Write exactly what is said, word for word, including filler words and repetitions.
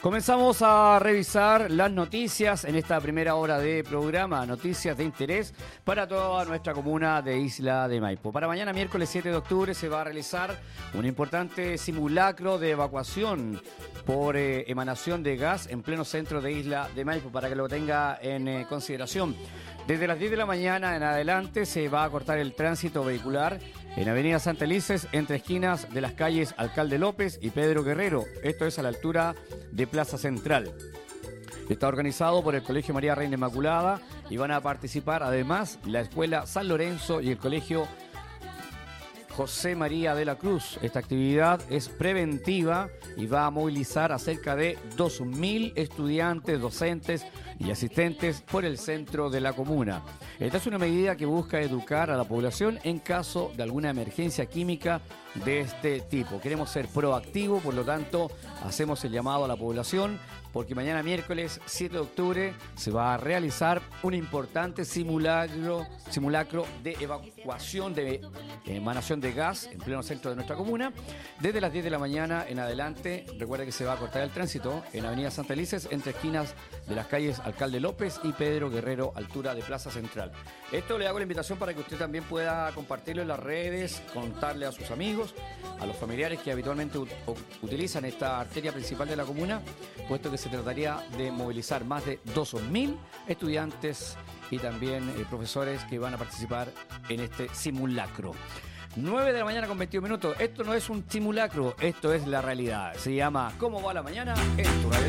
Comenzamos a revisar las noticias en esta primera hora de programa, noticias de interés para toda nuestra comuna de Isla de Maipo. Para mañana, miércoles siete de octubre, se va a realizar un importante simulacro de evacuación por eh, emanación de gas en pleno centro de Isla de Maipo, para que lo tenga en eh, consideración. Desde las diez de la mañana en adelante se va a cortar el tránsito vehicular en Avenida Santa Elises, entre esquinas de las calles Alcalde López y Pedro Guerrero. Esto es a la altura de Plaza Central. Está organizado por el Colegio María Reina Inmaculada y van a participar además la Escuela San Lorenzo y el Colegio José María de la Cruz. Esta actividad es preventiva y va a movilizar a cerca de dos mil estudiantes, docentes y asistentes por el centro de la comuna. Esta es una medida que busca educar a la población en caso de alguna emergencia química de este tipo. Queremos ser proactivos, por lo tanto, hacemos el llamado a la población, porque mañana miércoles siete de octubre se va a realizar un importante simulacro, simulacro de evacuación de emanación de gas en pleno centro de nuestra comuna. Desde las diez de la mañana en adelante, recuerda que se va a cortar el tránsito en Avenida Santa Elises, entre esquinas de las calles Alcalde López y Pedro Guerrero, altura de Plaza Central. Esto le hago la invitación para que usted también pueda compartirlo en las redes, contarle a sus amigos, a los familiares que habitualmente utilizan esta arteria principal de la comuna, puesto que se trataría de movilizar más de dos mil estudiantes y también eh, profesores que van a participar en este simulacro. nueve de la mañana con veintiún minutos. Esto no es un simulacro, esto es la realidad. Se llama ¿Cómo va la mañana? En tu radio.